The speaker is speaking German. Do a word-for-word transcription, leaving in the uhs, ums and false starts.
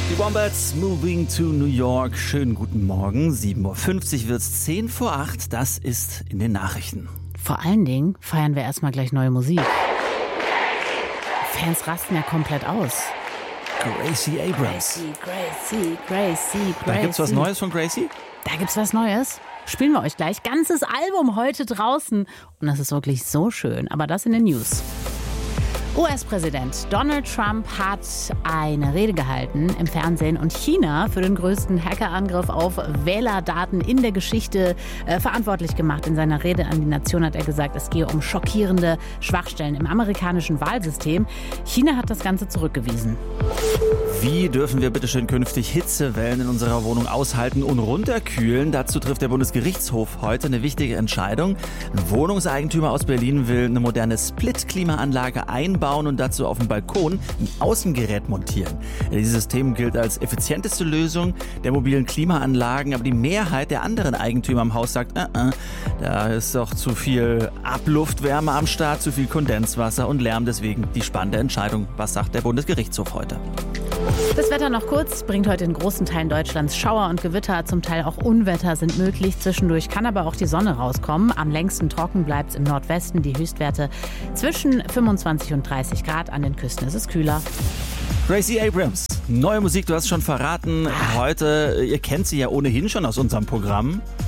Die Wombats moving to New York. Schönen guten Morgen. sieben Uhr fünfzig wird's, zehn vor acht. Das ist in den Nachrichten. Vor allen Dingen feiern wir erstmal gleich neue Musik. Fans rasten ja komplett aus. Gracie Abrams. Gracie, Gracie, Gracie, Gracie. Da gibt's was Neues von Gracie? Da gibt's was Neues. Spielen wir euch gleich. Ganzes Album heute draußen. Und das ist wirklich so schön. Aber das in den News. U S-Präsident Donald Trump hat eine Rede gehalten im Fernsehen und China für den größten Hackerangriff auf Wählerdaten in der Geschichte äh, verantwortlich gemacht. In seiner Rede an die Nation hat er gesagt, es gehe um schockierende Schwachstellen im amerikanischen Wahlsystem. China hat das Ganze zurückgewiesen. Wie dürfen wir bitte schön künftig Hitzewellen in unserer Wohnung aushalten und runterkühlen? Dazu trifft der Bundesgerichtshof heute eine wichtige Entscheidung. Ein Wohnungseigentümer aus Berlin will eine moderne Split-Klimaanlage einbauen und dazu auf dem Balkon ein Außengerät montieren. Dieses System gilt als effizienteste Lösung der mobilen Klimaanlagen, aber die Mehrheit der anderen Eigentümer im Haus sagt, äh, äh, da ist doch zu viel Abluftwärme am Start, zu viel Kondenswasser und Lärm. Deswegen die spannende Entscheidung. Was sagt der Bundesgerichtshof heute? Das Wetter noch kurz, bringt heute in großen Teilen Deutschlands Schauer und Gewitter, zum Teil auch Unwetter sind möglich. Zwischendurch kann aber auch die Sonne rauskommen. Am längsten trocken bleibt es im Nordwesten, die Höchstwerte zwischen fünfundzwanzig und dreißig Grad. An den Küsten ist es kühler. Gracie Abrams, neue Musik, du hast schon verraten. Heute, ihr kennt sie ja ohnehin schon aus unserem Programm.